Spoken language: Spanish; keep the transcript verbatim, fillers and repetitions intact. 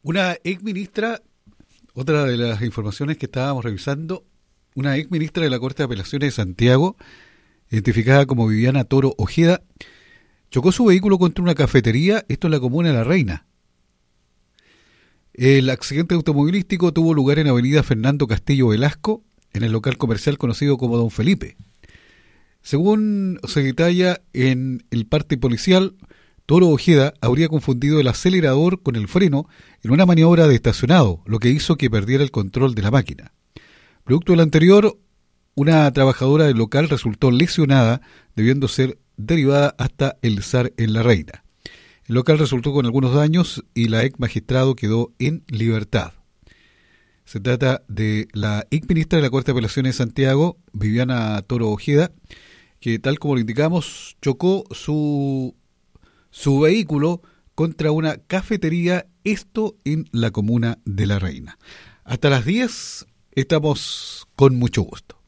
Una ex ministra, otra de las informaciones que estábamos revisando, una ex ministra de la Corte de Apelaciones de Santiago, identificada como Viviana Toro Ojeda, chocó su vehículo contra una cafetería, esto en la comuna de La Reina. El accidente automovilístico tuvo lugar en avenida Fernando Castillo Velasco, en el local comercial conocido como Don Felipe. Según se detalla en el parte policial, Toro Ojeda habría confundido el acelerador con el freno en una maniobra de estacionado, lo que hizo que perdiera el control de la máquina. Producto del anterior, una trabajadora del local resultó lesionada, debiendo ser derivada hasta el S A R en La Reina. El local resultó con algunos daños y la ex magistrado quedó en libertad. Se trata de la ex ministra de la Corte de Apelaciones de Santiago, Viviana Toro Ojeda, que tal como lo indicamos, chocó su, su vehículo contra una cafetería, esto en la comuna de La Reina. Hasta las diez estamos con mucho gusto.